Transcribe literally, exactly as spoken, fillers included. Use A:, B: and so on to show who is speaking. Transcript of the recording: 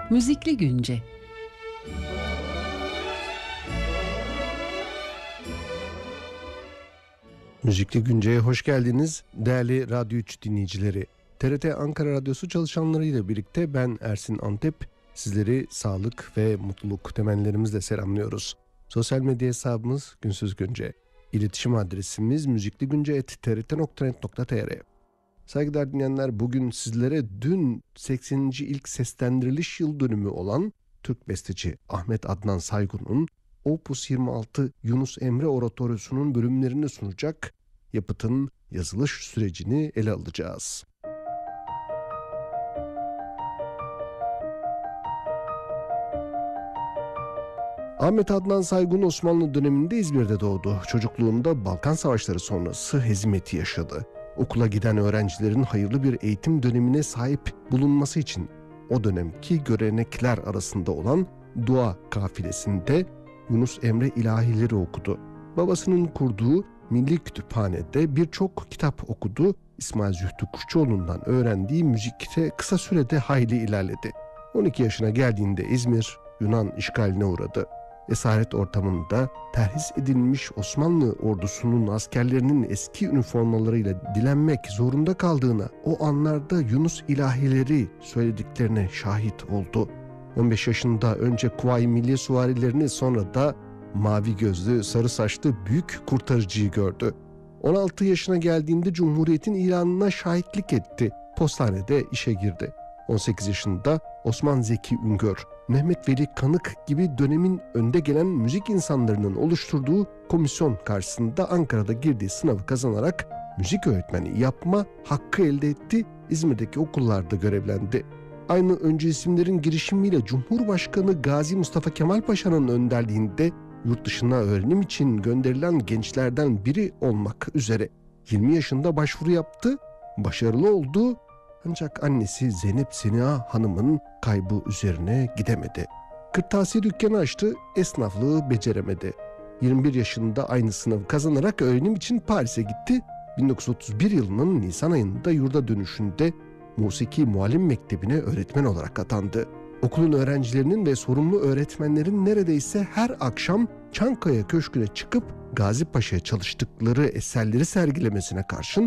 A: Müzikli Günce.
B: Müzikli Günce'ye hoş geldiniz değerli Radyo üç dinleyicileri. T R T Ankara Radyosu çalışanlarıyla birlikte ben Ersin Antep sizleri sağlık ve mutluluk temennilerimizle selamlıyoruz. Sosyal medya hesabımız Günsüz Günce. İletişim adresimiz müzikligunce at t r t nokta net nokta t r. Saygıdeğer dinleyenler, bugün sizlere dün sekseninci ilk seslendiriliş yıl dönümü olan Türk besteci Ahmet Adnan Saygun'un Opus yirmi altı Yunus Emre Oratoryosu'nun bölümlerini sunacak yapıtın yazılış sürecini ele alacağız. Ahmet Adnan Saygun Osmanlı döneminde İzmir'de doğdu. Çocukluğunda Balkan Savaşları sonrası hezimeti yaşadı. Okula giden öğrencilerin hayırlı bir eğitim dönemine sahip bulunması için o dönemki görenekler arasında olan dua kafilesinde Yunus Emre ilahileri okudu. Babasının kurduğu Milli Kütüphane'de birçok kitap okudu. İsmail Zühtü Kuşçuoğlu'ndan öğrendiği müzikte kısa sürede hayli ilerledi. on iki yaşına geldiğinde İzmir Yunan işgaline uğradı. Esaret ortamında terhis edilmiş Osmanlı ordusunun askerlerinin eski üniformalarıyla dilenmek zorunda kaldığına, o anlarda Yunus ilahileri söylediklerine şahit oldu. on beş yaşında önce Kuvayi Milliye Süvarilerini, sonra da mavi gözlü, sarı saçlı büyük kurtarıcıyı gördü. on altı yaşına geldiğinde Cumhuriyet'in ilanına şahitlik etti. Postanede işe girdi. on sekiz yaşında Osman Zeki Üngör, Mehmet Veli Kanık gibi dönemin önde gelen müzik insanlarının oluşturduğu komisyon karşısında Ankara'da girdiği sınavı kazanarak müzik öğretmeni yapma hakkı elde etti. İzmir'deki okullarda görevlendi. Aynı önce isimlerin girişimiyle Cumhurbaşkanı Gazi Mustafa Kemal Paşa'nın önderliğinde yurt dışına öğrenim için gönderilen gençlerden biri olmak üzere yirmi yaşında başvuru yaptı, başarılı oldu. Ancak annesi Zeynep Seniha Hanım'ın kaybı üzerine gidemedi. Kırtasiye dükkanı açtı, esnaflığı beceremedi. yirmi bir yaşında aynı sınavı kazanarak öğrenim için Paris'e gitti. bin dokuz yüz otuz bir yılının Nisan ayında yurda dönüşünde Musiki Muallim Mektebi'ne öğretmen olarak atandı. Okulun öğrencilerinin ve sorumlu öğretmenlerin neredeyse her akşam Çankaya Köşkü'ne çıkıp Gazi Paşa'ya çalıştıkları eserleri sergilemesine karşın